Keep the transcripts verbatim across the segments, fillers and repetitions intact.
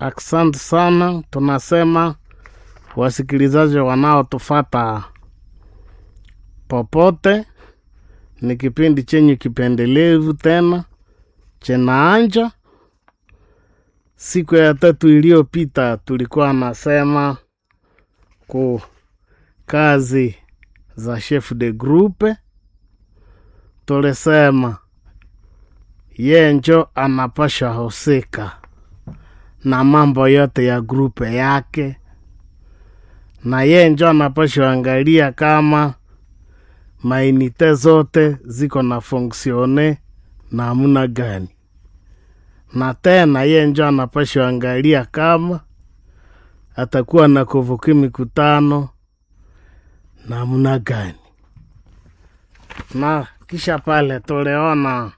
Asante sana. Tunasema wasikilizaji wanaotufata popote, ni kipindi chenye kipendelevu tena chenaanja. Siku ya tatu iliyopita tulikuwa nasema ku kazi za chef de groupe. Tulisema yenjo anapasha husika na mambo yote ya grupe yake, na yenjo anapasha angalia kama mainite zote ziko na fonksione namna gani, na tena yenjo anapasha angalia kama atakuwa na kuvuki mikutano namna gani. Na kisha pale tuliona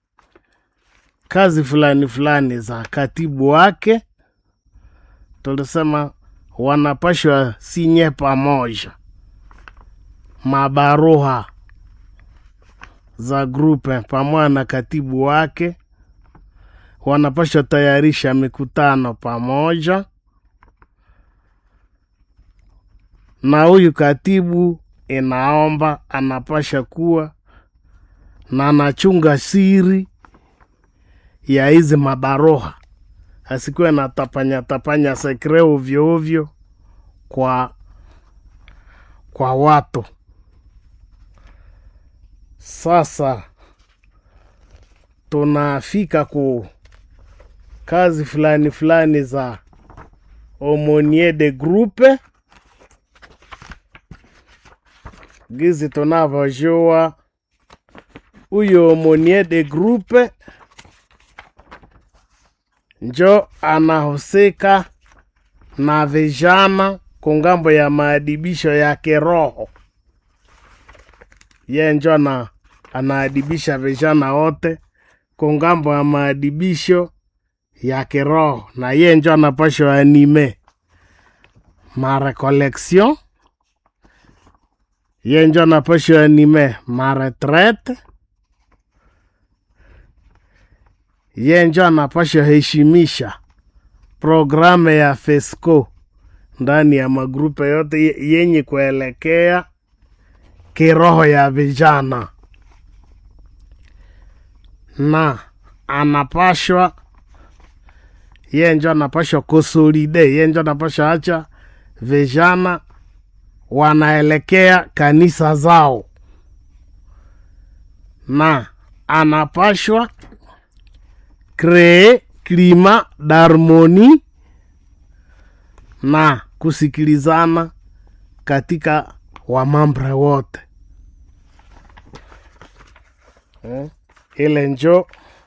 kazi fulani fulani za katibu wake. Tulisema wanapashwa sinye pamoja mabaruha za grupe pamoja na katibu wake. Wanapashwa tayarisha mikutano pamoja, na huyu katibu inaomba anapasha kuwa na anachunga siri ya hizi mabaroha, asikuwe na tapanya tapanya sekre ovyo ovyo kwa kwa watu. Sasa tunafika ku kazi fulani fulani za aumônier de groupe. Gizi tunavojua uyo aumônier de groupe njo anahusika na vijana kungambo ya maadibisho ya kiroho. Ye njo na anaadibisha vijana wote kungambo ya maadibisho ya kiroho, na ye njo anapasho anime ma recollection. Ye njo anapasho anime ma retraite. Ye njo anapasha heshimisha programe ya FESCO ndani ya magrupe yote yenye kuelekea kiroho ya vijana, na anapashwa ye njo anapashwa kusolide. Ye njo anapashwa acha vijana wanaelekea kanisa zao, na anapashwa créer climat d'harmonie na kusikilizana katika wamambre wote. Eh, ile njo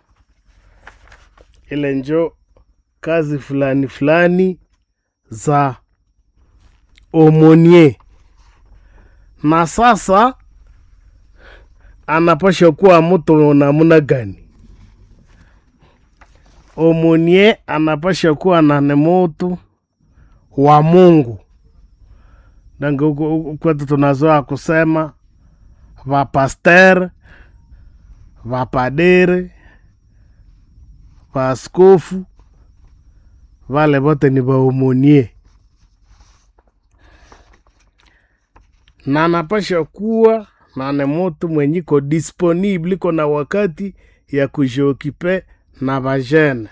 ile njo kazi fulani fulani za aumônier. Na sasa anapasha kuwa mtu namna gani? Aumônier anapasha kuwa na nemotu wa Mungu. Dango kwetu tunazoa kusema va pasteur, va padere, va askofu, vale bote ni va aumônier. Na anapasha kuwa na nemotu mwenyiko disponible, kona wakati ya kujiokipe na vajene,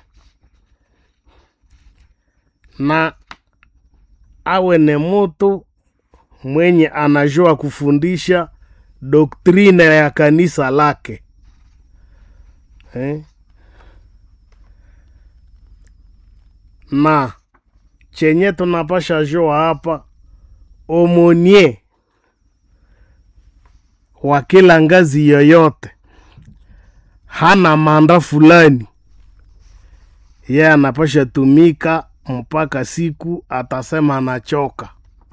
na awe ne mtu mwenye anajua kufundisha doktrine ya kanisa lake. Eh? Na chenye tunapasha jua hapa, aumônier wa kila ngazi yoyote hana manda fulani. Ye anapasha tumika mpaka siku atasema anachoka.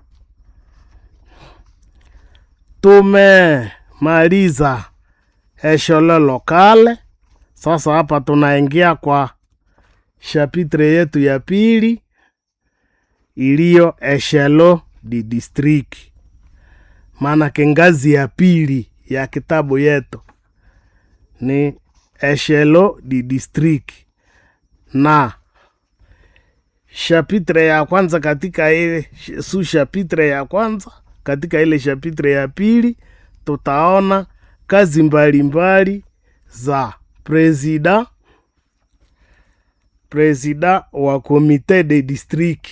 Tume maliza eshole lokale. Sasa hapa tunaingia kwa chapitre yetu ya pili, iliyo eshelo di district. Maana kengazi ya pili ya kitabu yetu ni eshelo di district, na chapitre ya kwanza katika ile su chapitre ya kwanza, katika ile chapitre ya pili tutaona kazi mbalimbali za presida presida wa komite de district.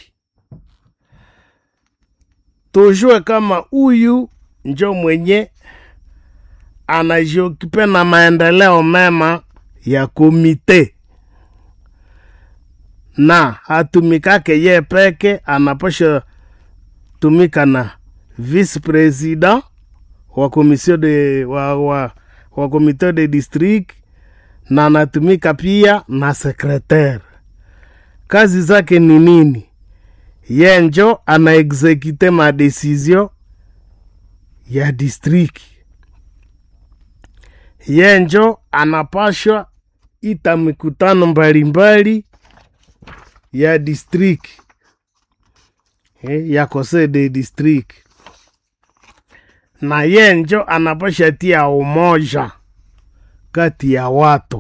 Tujue kama huyu njo mwenye anajiokipe na maendeleo mema ya komite, na hatumikake ye peke, anaposha tumika na vice president wa commission de wa, wa, wa comité de district, na anatumika pia na secrétaire. Kazi zake ni nini? Ye njo ana execute ma decision ya district. Ye njo anapashwa ita mikutano mbalimbali ya district, eh, ya conseil de district. Na ye njo anapasha tia umoja kati ya watu.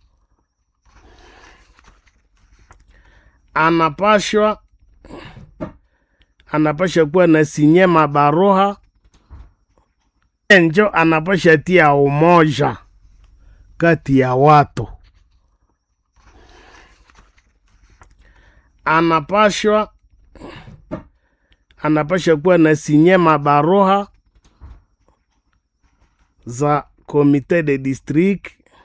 Anapashwa anapasha kuwa na sinye mabaruha. Ye njo anapasha tia umoja kati ya watu. Anapashwa anapasha kuwa na sinye mabaruha za komite de district